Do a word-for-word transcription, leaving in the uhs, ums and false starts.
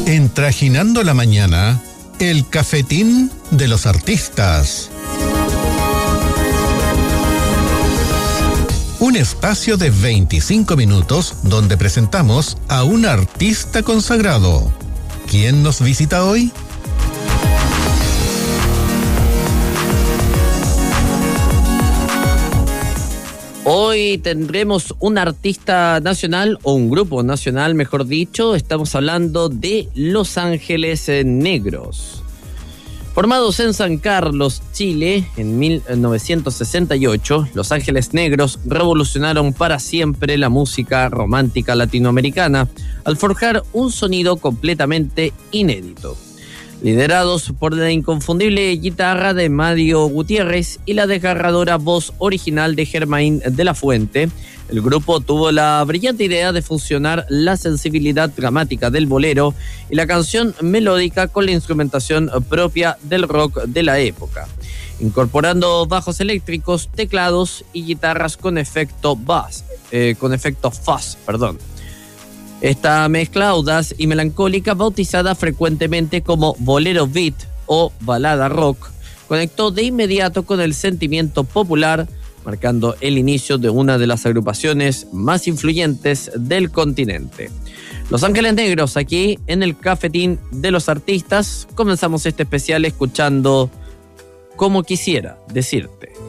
En Trajinando la Mañana, el cafetín de los artistas. Un espacio de veinticinco minutos donde presentamos a un artista consagrado. ¿Quién nos visita hoy? Hoy tendremos un artista nacional, o un grupo nacional, mejor dicho. Estamos hablando de Los Ángeles Negros. Formados en San Carlos, Chile, en mil novecientos sesenta y ocho, Los Ángeles Negros revolucionaron para siempre la música romántica latinoamericana al forjar un sonido completamente inédito. Liderados por la inconfundible guitarra de Mario Gutiérrez y la desgarradora voz original de Germain de la Fuente, el grupo tuvo la brillante idea de fusionar la sensibilidad dramática del bolero y la canción melódica con la instrumentación propia del rock de la época, incorporando bajos eléctricos, teclados y guitarras con efecto bass, eh, con efecto fuzz, perdón. Esta mezcla audaz y melancólica, bautizada frecuentemente como bolero beat o balada rock, conectó de inmediato con el sentimiento popular, marcando el inicio de una de las agrupaciones más influyentes del continente. Los Ángeles Negros, aquí en el Cafetín de los Artistas. Comenzamos este especial escuchando Como Quisiera Decirte.